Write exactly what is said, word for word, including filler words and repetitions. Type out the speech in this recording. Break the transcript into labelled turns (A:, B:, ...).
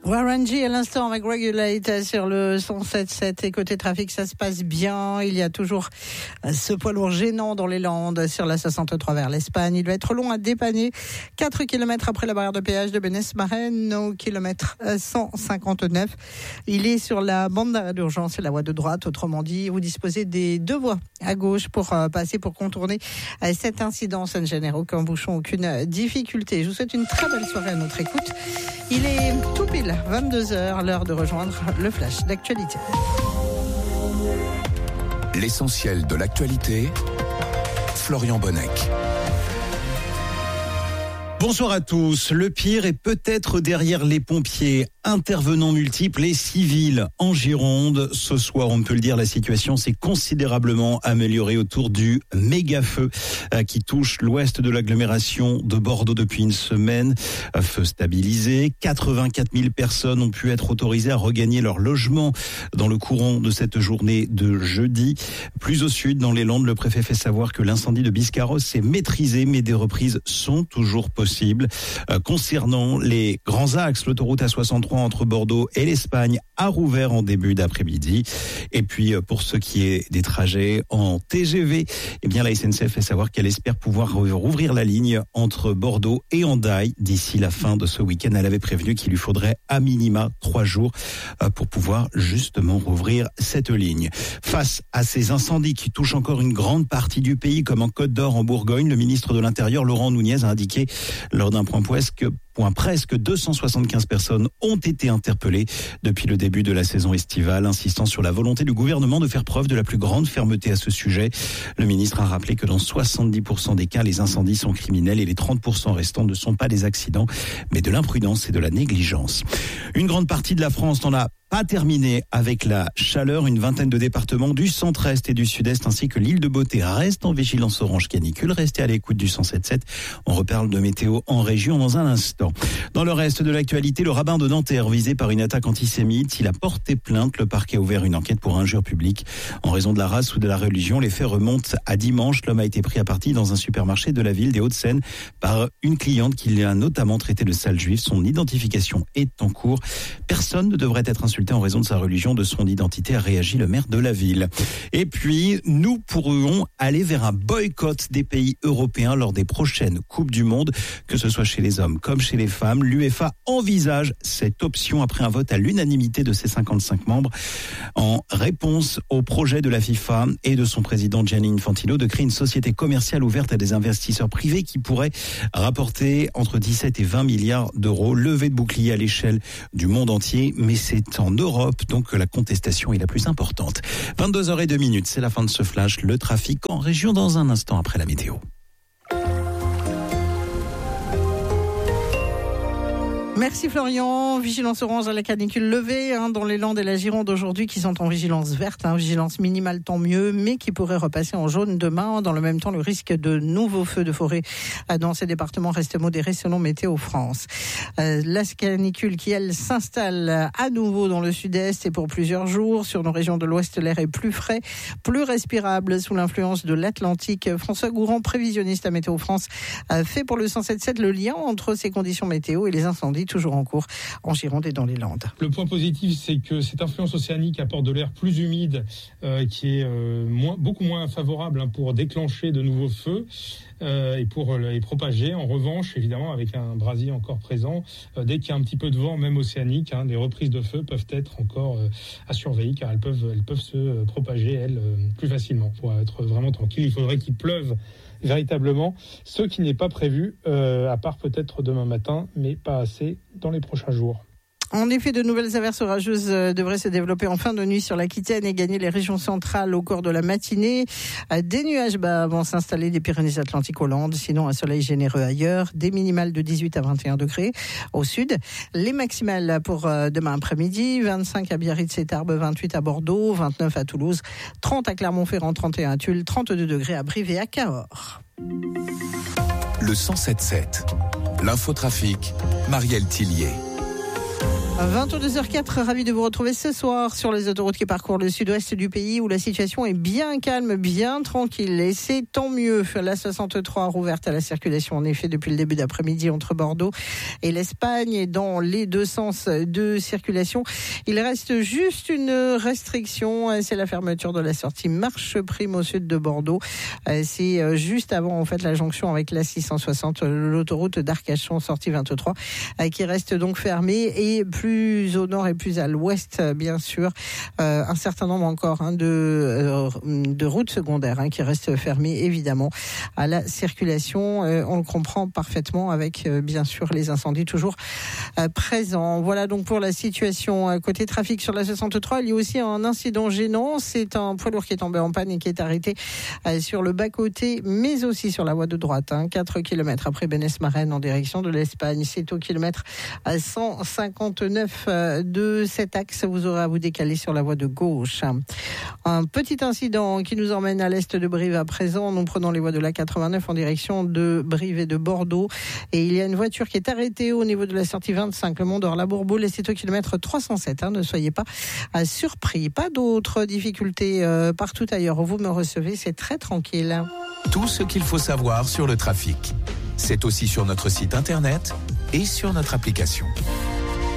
A: Warren G à l'instant avec Regulate sur le cent sept sept et côté trafic ça se passe bien. Il y a toujours ce poids lourd gênant dans les Landes sur la soixante-trois vers l'Espagne. Il va être long à dépanner. quatre kilomètres après la barrière de péage de Bénès-Marraine au kilomètre cent cinquante-neuf. Il est sur la bande d'arrêt d'urgence et la voie de droite. Autrement dit, vous disposez des deux voies à gauche pour passer, pour contourner cet incident. Ça ne génère aucun bouchon, aucune difficulté. Je vous souhaite une très belle soirée à notre écoute. Il est tout pile vingt-deux heures, l'heure de rejoindre le flash d'actualité.
B: L'essentiel de l'actualité, Florian Bonnec.
C: Bonsoir à tous. Le pire est peut-être derrière les pompiers. Intervenants multiples et civils en Gironde. Ce soir, on peut le dire, la situation s'est considérablement améliorée autour du méga feu qui touche l'ouest de l'agglomération de Bordeaux depuis une semaine. Feu stabilisé. quatre-vingt-quatre mille personnes ont pu être autorisées à regagner leur logement dans le courant de cette journée de jeudi. Plus au sud, dans les Landes, le préfet fait savoir que l'incendie de Biscarrosse s'est maîtrisé, mais des reprises sont toujours possibles. Euh, concernant les grands axes, l'autoroute A soixante-trois entre Bordeaux et l'Espagne a rouvert en début d'après-midi. Et puis, pour ce qui est des trajets en T G V, eh bien, la S N C F fait savoir qu'elle espère pouvoir rouvrir la ligne entre Bordeaux et Hendaye d'ici la fin de ce week-end. Elle avait prévenu qu'il lui faudrait à minima trois jours pour pouvoir justement rouvrir cette ligne. Face à ces incendies qui touchent encore une grande partie du pays, comme en Côte d'Or, en Bourgogne, le ministre de l'Intérieur, Laurent Nunez, a indiqué lors d'un point presque Point presque deux cent soixante-quinze personnes ont été interpellées depuis le début de la saison estivale, insistant sur la volonté du gouvernement de faire preuve de la plus grande fermeté à ce sujet. Le ministre a rappelé que dans soixante-dix pour cent des cas, les incendies sont criminels et les trente pour cent restants ne sont pas des accidents, mais de l'imprudence et de la négligence. Une grande partie de la France n'en a pas terminé avec la chaleur. Une vingtaine de départements du centre-est et du sud-est ainsi que l'île de Beauté restent en vigilance orange canicule. Restez à l'écoute du cent sept sept. On reparle de météo en région dans un instant. Dans le reste de l'actualité, le rabbin de Nanterre visé par une attaque antisémite, il a porté plainte. Le parquet a ouvert une enquête pour injure publique en raison de la race ou de la religion. Les faits remontent à dimanche. L'homme a été pris à partie dans un supermarché de la ville des Hauts-de-Seine par une cliente qui l'a notamment traité de sale juif. Son identification est en cours. Personne ne devrait être insulté en raison de sa religion, de son identité, a réagi le maire de la ville. Et puis, nous pourrions aller vers un boycott des pays européens lors des prochaines Coupes du Monde, que ce soit chez les hommes comme chez les femmes. L'UEFA envisage cette option après un vote à l'unanimité de ses cinquante-cinq membres en réponse au projet de la FIFA et de son président Gianni Infantino de créer une société commerciale ouverte à des investisseurs privés qui pourrait rapporter entre dix-sept et vingt milliards d'euros. Levée de bouclier à l'échelle du monde entier, mais c'est en Europe donc que la contestation est la plus importante. vingt-deux heures zéro deux, c'est la fin de ce flash. Le trafic en région dans un instant après la météo.
A: Merci Florian. Vigilance orange à la canicule levée hein, dans les Landes et la Gironde aujourd'hui qui sont en vigilance verte. Hein, vigilance minimale tant mieux, mais qui pourrait repasser en jaune demain. Dans le même temps, le risque de nouveaux feux de forêt dans ces départements reste modéré selon Météo France. Euh, la canicule qui, elle, s'installe à nouveau dans le sud-est et pour plusieurs jours. Sur nos régions de l'ouest, l'air est plus frais, plus respirable sous l'influence de l'Atlantique. François Gourand, prévisionniste à Météo France, a fait pour le cent sept sept le lien entre ces conditions météo et les incendies toujours en cours en Gironde et dans les Landes.
D: Le point positif, c'est que cette influence océanique apporte de l'air plus humide euh, qui est euh, moins, beaucoup moins favorable hein, pour déclencher de nouveaux feux euh, et pour les propager. En revanche, évidemment, avec un brasier encore présent, euh, dès qu'il y a un petit peu de vent, même océanique, hein, les reprises de feu peuvent être encore euh, à surveiller car elles peuvent, elles peuvent se propager, elles, euh, plus facilement. Pour être vraiment tranquille, il faudrait qu'il pleuve véritablement, ce qui n'est pas prévu, euh, à part peut-être demain matin, mais pas assez dans les prochains jours.
A: En effet, de nouvelles averses orageuses devraient se développer en fin de nuit sur l'Aquitaine et gagner les régions centrales au cours de la matinée. Des nuages bas vont s'installer des Pyrénées-Atlantiques aux Landes, sinon un soleil généreux ailleurs. Des minimales de dix-huit à vingt et un degrés au sud. Les maximales pour demain après-midi, vingt-cinq à Biarritz et Tarbes, vingt-huit à Bordeaux, vingt-neuf à Toulouse, trente à Clermont-Ferrand, trente et un à Tulle, trente-deux degrés à Brive et à Cahors.
B: Le cent sept sept, l'infotrafic, Marielle Tillier.
A: vingt-deux heures quatre, ravi de vous retrouver ce soir sur les autoroutes qui parcourent le sud-ouest du pays où la situation est bien calme, bien tranquille et c'est tant mieux. La soixante-trois rouverte à la circulation en effet depuis le début d'après-midi entre Bordeaux et l'Espagne et dans les deux sens de circulation. Il reste juste une restriction, c'est la fermeture de la sortie Marche Prime au sud de Bordeaux. C'est juste avant en fait la jonction avec la six cent soixante, l'autoroute d'Arcachon sortie vingt-trois qui reste donc fermée et plus plus au nord et plus à l'ouest, bien sûr. Euh, un certain nombre encore hein, de, euh, de routes secondaires hein, qui restent fermées, évidemment, à la circulation. Euh, on le comprend parfaitement avec, euh, bien sûr, les incendies toujours euh, présents. Voilà donc pour la situation. Euh, côté trafic sur la soixante-trois, il y a aussi un incident gênant. C'est un poids lourd qui est tombé en panne et qui est arrêté euh, sur le bas-côté, mais aussi sur la voie de droite. Hein, quatre kilomètres après Bénès-Marennes en direction de l'Espagne. C'est au kilomètre à cent cinquante-neuf de cet axe, vous aurez à vous décaler sur la voie de gauche. Un petit incident qui nous emmène à l'est de Brive à présent. Nous prenons les voies de l'A quatre-vingt-neuf en direction de Brive et de Bordeaux. Et il y a une voiture qui est arrêtée au niveau de la sortie vingt-cinq, le Mont d'Or, la Bourboule, et c'est au kilomètre trois cent sept. Hein, ne soyez pas euh, surpris. Pas d'autres difficultés euh, partout ailleurs où vous me recevez. C'est très tranquille.
B: Tout ce qu'il faut savoir sur le trafic. C'est aussi sur notre site internet et sur notre application.